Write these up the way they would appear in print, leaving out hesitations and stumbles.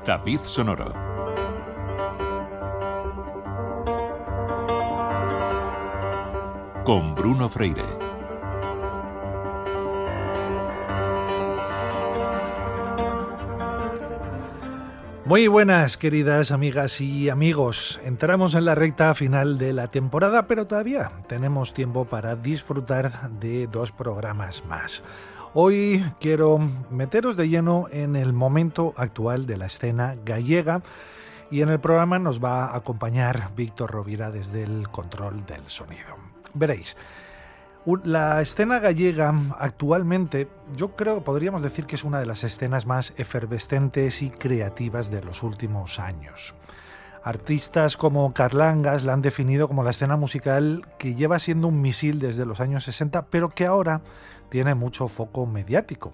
Tapiz sonoro. Con Bruno Freire. Muy buenas, queridas amigas y amigos. Entramos en la recta final de la temporada, pero todavía tenemos tiempo para disfrutar de 2 programas más. Hoy quiero meteros de lleno en el momento actual de la escena gallega y en el programa nos va a acompañar Víctor Rovira desde el control del sonido. Veréis, la escena gallega actualmente, yo creo que podríamos decir que es una de las escenas más efervescentes y creativas de los últimos años. Artistas como Carlangas la han definido como la escena musical que lleva siendo un misil desde los años 60, pero que ahora tiene mucho foco mediático.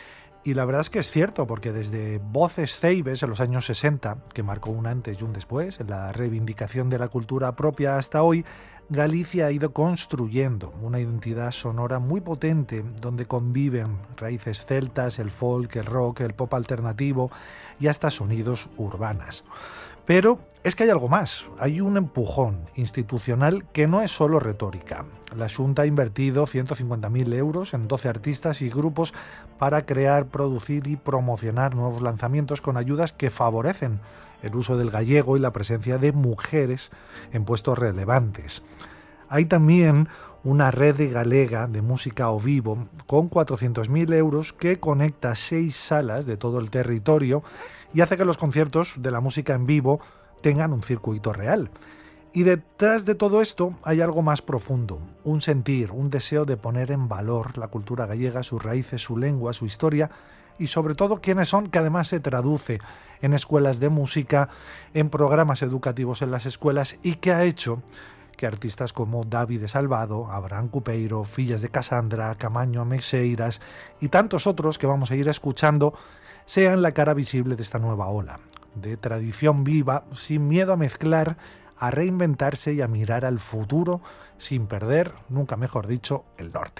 Y la verdad es que es cierto, porque desde Voces Ceibes en los años 60, que marcó un antes y un después en la reivindicación de la cultura propia, hasta hoy, Galicia ha ido construyendo una identidad sonora muy potente donde conviven raíces celtas, el folk, el rock, el pop alternativo y hasta sonidos urbanas. Pero es que hay algo más, hay un empujón institucional que no es solo retórica. La Xunta ha invertido 150.000 euros en 12 artistas y grupos para crear, producir y promocionar nuevos lanzamientos con ayudas que favorecen el uso del gallego y la presencia de mujeres en puestos relevantes. Hay también una red galega de música ao vivo con 400.000 euros que conecta 6 salas de todo el territorio y hace que los conciertos de la música en vivo tengan un circuito real. Y detrás de todo esto hay algo más profundo, un sentir, un deseo de poner en valor la cultura gallega, sus raíces, su lengua, su historia y sobre todo quiénes son, que además se traduce en escuelas de música, en programas educativos en las escuelas y que ha hecho que artistas como David Salvado, Abraham Cupeiro, Fillas de Casandra, Camaño Meixeiras y tantos otros que vamos a ir escuchando sean la cara visible de esta nueva ola, de tradición viva, sin miedo a mezclar, a reinventarse y a mirar al futuro sin perder, nunca mejor dicho, el norte.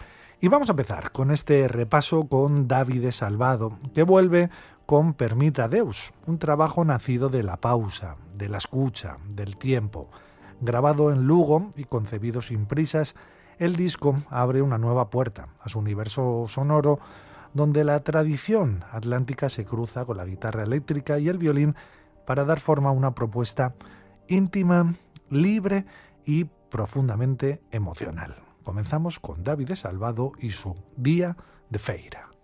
Y vamos a empezar con este repaso con David Salvado, que vuelve con Permita Deus, un trabajo nacido de la pausa, de la escucha, del tiempo. Grabado en Lugo y concebido sin prisas, el disco abre una nueva puerta a su universo sonoro donde la tradición atlántica se cruza con la guitarra eléctrica y el violín para dar forma a una propuesta íntima, libre y profundamente emocional. Comenzamos con David Salvado y su Día de Feira.